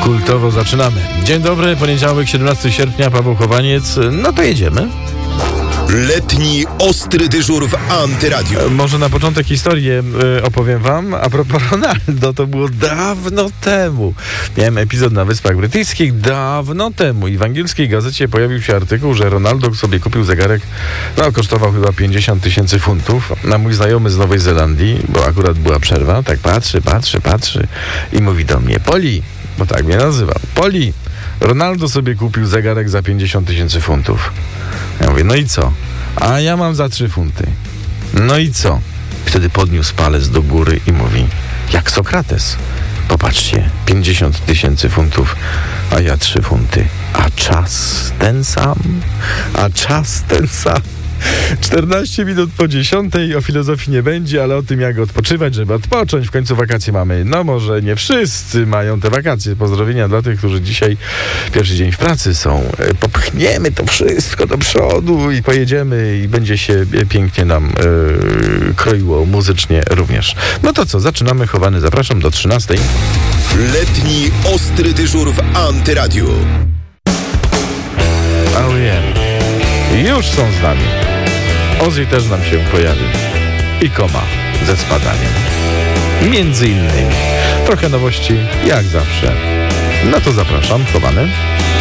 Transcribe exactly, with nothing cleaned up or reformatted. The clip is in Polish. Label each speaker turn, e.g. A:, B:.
A: kultowo zaczynamy. Dzień dobry, poniedziałek, siedemnastego sierpnia, Paweł Chowaniec. No to jedziemy.
B: Letni ostry dyżur w Antyradiu.
A: Może na początek historię y, opowiem wam. A propos Ronaldo, to było dawno temu. Miałem epizod na Wyspach Brytyjskich dawno temu i w angielskiej gazecie pojawił się artykuł, że Ronaldo sobie kupił zegarek, no kosztował chyba pięćdziesiąt tysięcy funtów, a mój znajomy z Nowej Zelandii, bo akurat była przerwa, tak patrzy, patrzy, patrzy i mówi do mnie: Poli, bo tak mnie nazywał, Poli, Ronaldo sobie kupił zegarek za pięćdziesiąt tysięcy funtów. Ja mówię, no i co? A ja mam za trzy funty. No i co? Wtedy podniósł palec do góry i mówi: jak Sokrates. Popatrzcie, pięćdziesiąt tysięcy funtów, a ja trzy funty. A czas ten sam? A czas ten sam? czternaście minut po dziesiątej, o filozofii nie będzie, ale o tym, jak odpoczywać, żeby odpocząć. W końcu wakacje mamy. No może nie wszyscy mają te wakacje. Pozdrowienia dla tych, którzy dzisiaj pierwszy dzień w pracy są. Popchniemy to wszystko do przodu i pojedziemy i będzie się pięknie nam yy, kroiło muzycznie również. No to co, zaczynamy. Chowany, zapraszam do trzynastej.
B: Letni ostry dyżur w Antyradiu.
A: Oh yeah. Już są z nami. Ozzy też nam się pojawi. I Koma ze spadaniem. Między innymi. Trochę nowości, jak zawsze. No to zapraszam, Chowany.